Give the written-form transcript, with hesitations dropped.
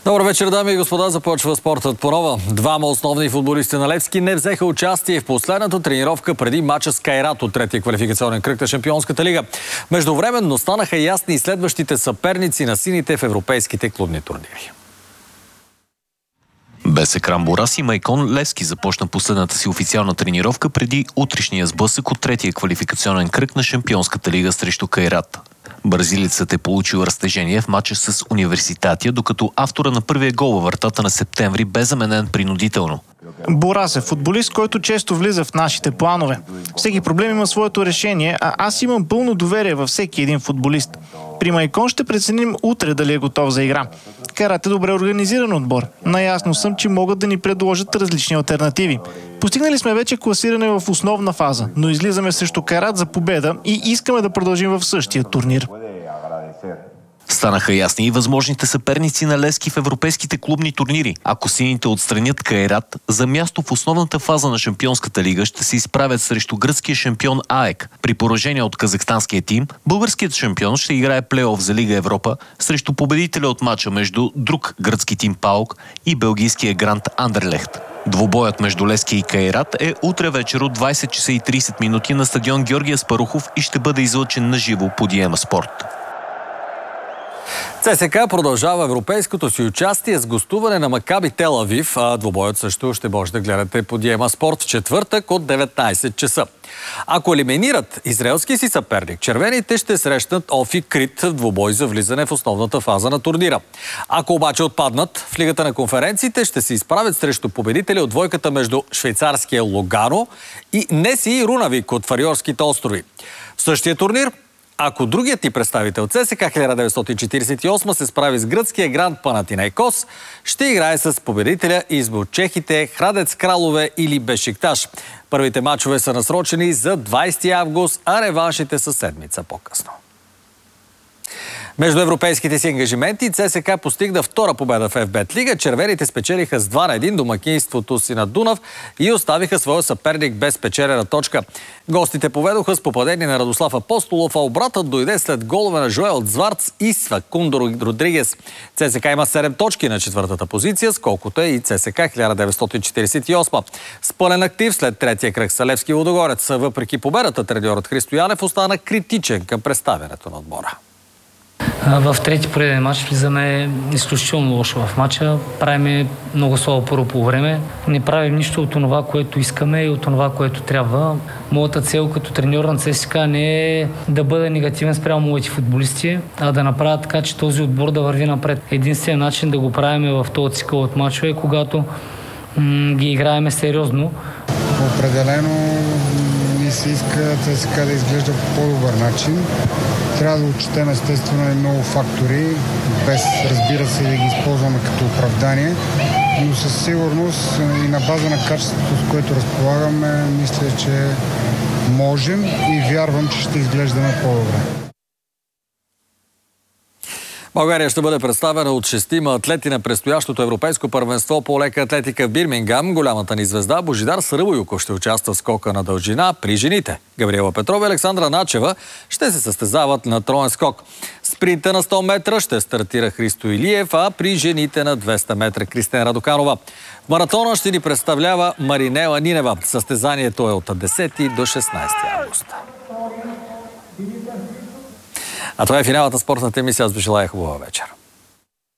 Добър вечер, дами и господа. Започва спортът по нова. Двама основни футболисти на Левски не взеха участие в последната тренировка преди мача с Кайрат от третия квалификационен кръг на Шампионската лига. Междувременно станаха ясни и следващите съперници на сините в европейските клубни турнири. Без екран Борас и Майкон, Левски започна последната си официална тренировка преди утрешния сблъсък от третия квалификационен кръг на Шампионската лига срещу Кайрат. Бразилецът е получил разтежение в матча с Университатия, докато автора на първия гол във вратата на септември бе заменен принудително. Борас е футболист, който често влиза в нашите планове. Всеки проблем има своето решение, а аз имам пълно доверие във всеки един футболист. При Майкон ще преценим утре дали е готов за игра. Кайрат е добре организиран отбор. Наясно съм, че могат да ни предложат различни алтернативи. Постигнали сме вече класиране в основна фаза, но излизаме срещу Кайрат за победа и искаме да продължим в същия турнир. Станаха ясни и възможните съперници на Левски в европейските клубни турнири. Ако сините отстранят Кайрат, за място в основната фаза на Шампионската лига ще се изправят срещу гръцкия шампион АЕК. При поражение от казахстанския тим, българският шампион ще играе плейоф за Лига Европа срещу победителя от мача между друг гръцки тим ПАОК и белгийския Грант Андерлехт. Двубоят между Левски и Кайрат е утре вечер от 20 часа и 30 минути на стадион Георги Аспарухов и ще бъде излъчен на живо по Диема Спорт. ЦСКА продължава европейското си участие с гостуване на Макаби Тел Авив, а двубоят също ще може да гледате по Диема Спорт в четвъртък от 19 часа. Ако елиминират израелски си съперник, червените ще срещнат Офи Крит в двубой за влизане в основната фаза на турнира. Ако обаче отпаднат, в Лигата на конференциите ще се изправят срещу победители от двойката между швейцарския Логано и Неси Рунавик от Фариорските острови. В същия турнир, ако другият ти представител ЦСКА 1948 се справи с гръцкия Гранд Панатинайкос, ще играе с победителя избо чехите Храдец Кралове или Бешикташ. Първите мачове са насрочени за 20 август, а реваншите са седмица по-късно. Между европейските си ангажименти ЦСКА постигна втора победа в ФБ Лига. Червените спечелиха с 2-1 домакинството си на Дунав и оставиха своя съперник без спечелена точка. Гостите поведоха с попадение на Радослав Апостолов, а обратът дойде след голове на Жоел Цварц и Факундо Родригес. ЦСКА има 7 точки на четвъртата позиция, сколкото е и ЦСКА 1948. С пълен актив след третия кръг са Левски и Лудогорец. Въпреки победата, треньорът Христо Янев остана критичен към представянето на отбора. В трети пореден мач влизаме изключително лошо в мача. Правиме много слабо първо по време. Не правим нищо от това, което искаме и от това, което трябва. Моята цел като треньор на ЦСКА не е да бъда негативен спрямо моите футболисти, а да направя така, че този отбор да върви напред. Единственият начин да го правим в този цикъл от мачове е когато ги играеме сериозно. Определено ми се иска ЦСКА да изглежда по по-добър начин. Трябва да отчетем естествено и много фактори, без, разбира се, да ги използваме като оправдание, но със сигурност и на база на качеството, с което разполагаме, мисля, че можем и вярвам, че ще изглеждаме по-добре. България ще бъде представена от 6 атлети на предстоящото европейско първенство по лека атлетика в Бирмингам. Голямата ни звезда Божидар Сръбоюков ще участва в скока на дължина при жените. Габриела Петрова и Александра Начева ще се състезават на троен скок. Спринта на 100 метра ще стартира Христо Илиев, а при жените на 200 метра Кристен Радоканова. В маратона ще ни представлява Маринела Нинева. Състезанието е от 10 до 16 август. А това е финалът на спортната емисия. Аз ви желая хубава вечер.